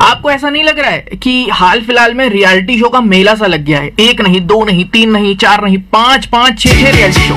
आपको ऐसा नहीं लग रहा है कि हाल फिलहाल में रियलिटी शो का मेला सा लग गया है? 1 नहीं, 2 नहीं, 3 नहीं, 4 नहीं, 5 5 6 रियलिटी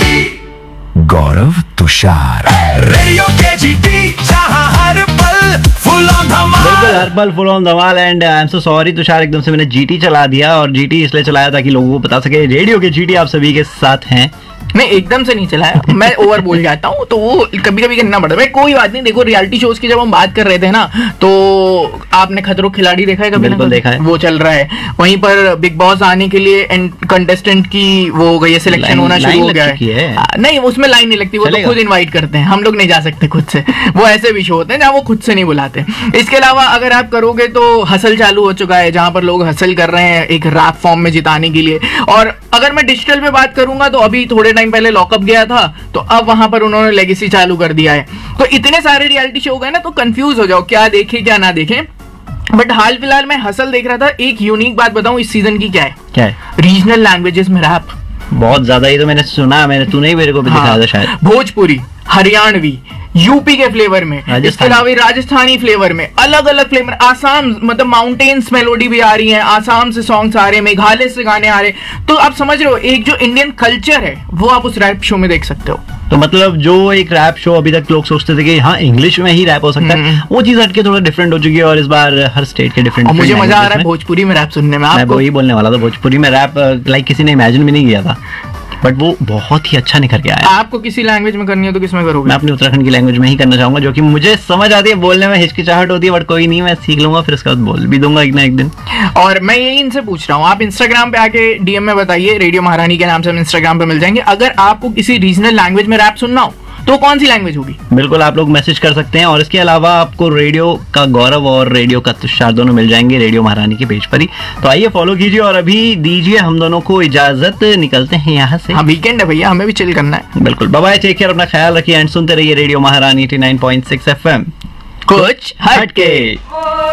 शो। गौरव तुषार, रेडियो KGT, जहां हर पल फुल ऑन धमाल। बिल्कुल, हर पल full on Dhamaal. And I am so sorry Tushar, एकदम से मैंने GT चला दिया, और GT इसलिए चलाया ताकि लोगों को पता सके रेडियो के GT आप सभी के साथ हैं। नहीं, एकदम से नहीं चलाया, मैं ओवर बोल जाता हूँ, तो वो कभी कभी करना पड़ता है। कोई बात नहीं। देखो, रियलिटी शोज की जब हम बात कर रहे थे ना, तो आपने खतरों खिलाड़ी देखा है? कभी बिल्कुल देखा है, वो चल रहा है। वहीं पर बिग बॉस आने के लिए कंटेस्टेंट की वो हो गई है, सिलेक्शन होना शुरू हो गया है। नहीं, उसमें लाइन नहीं लगती, वो तो खुद इन्वाइट करते हैं, हम लोग नहीं जा सकते खुद से। वो ऐसे भी शो होते हैं जहाँ वो खुद से नहीं बुलाते। इसके अलावा अगर आप करोगे तो हसल चालू हो चुका है, जहाँ पर लोग हसल कर रहे हैं एक रैप फॉर्म में जिताने के लिए। और अगर मैं डिजिटल में बात करूंगा तो अभी थोड़े टाइम पहले लॉकअप गया था, तो अब वहां पर उन्होंने लेगेसी चालू कर दिया है। तो इतने सारे रियलिटी शो गए ना, तो कंफ्यूज हो जाओ क्या देखें क्या ना देखें। बट हाल फिलहाल मैं हसल देख रहा था। एक यूनिक बात बताऊं इस सीजन की, क्या है? रीजनल लैंग्वेजेस में रैप बहुत ज्यादा। ये तो मैंने सुना, तूने ही मेरे को भी दिखाया था शायद। भोजपुरी, हरियाणवी, यूपी के फ्लेवर में, इसके अलावा राजस्थानी फ्लेवर में, अलग अलग फ्लेवर, आसाम, मतलब माउंटेन्स मेलोडी भी आ रही है, आसाम से सॉन्ग्स आ रहे हैं, मेघालय से गाने आ रहे हैं। तो आप समझ रहे हो, एक जो इंडियन कल्चर है वो आप उस रैप शो में देख सकते हो। तो मतलब जो एक रैप शो अभी तक लोग सोचते थे कि हाँ इंग्लिश में ही रैप हो सकता है, वो चीज हटके थोड़ा डिफरेंट हो चुकी है, और इस बार हर स्टेट के डिफरेंट। मुझे मजा आ रहा है भोजपुरी में रैप सुनने में। मैं वही बोलने वाला था, भोजपुरी में रैप लाइक किसी ने इमेजिन भी नहीं किया था, बट वो बहुत ही अच्छा निकल के आया। आपको किसी लैंग्वेज में करनी है तो किसमें करोगे? मैं अपनी उत्तराखंड की लैंग्वेज में ही करना चाहूंगा, जो कि मुझे समझ आती है, बोलने में हिचकिचाहट होती है, बट कोई नहीं, मैं सीख लूंगा, फिर उसके बाद बोल भी दूंगा एक ना एक दिन। और मैं यही इनसे पूछ रहा हूँ, आप इंस्टाग्राम पे आके DM में बताइए, रेडियो महारानी के नाम से हम इंस्टाग्राम पे मिल जाएंगे। अगर आपको किसी रीजनल लैंग्वेज में रैप सुनना हो तो कौन सी लैंग्वेज होगी? बिल्कुल, आप लोग मैसेज कर सकते हैं। और इसके अलावा आपको रेडियो का गौरव और रेडियो का तुषार दोनों मिल जाएंगे रेडियो महारानी के पेज पर ही। तो आइए फॉलो कीजिए, और अभी दीजिए हम दोनों को इजाजत, निकलते हैं यहाँ से। हाँ, वीकेंड है भैया, हमें भी चिल करना है। बिल्कुल, बाय बाय, टेक केयर, अपना ख्याल रखिए, एंड सुनते रहिए रेडियो महारानी 89.6 FM, कुछ हटके।